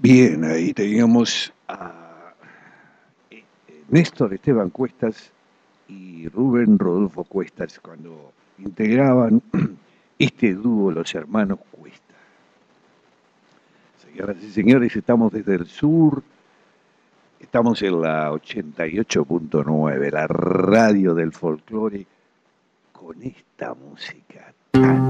Bien, ahí teníamos a Néstor Esteban Cuestas y Rubén Rodolfo Cuestas cuando integraban este dúo, los hermanos Cuesta. Señoras y señores, estamos desde el sur, estamos en la 88.9, la radio del folclore, con esta música tan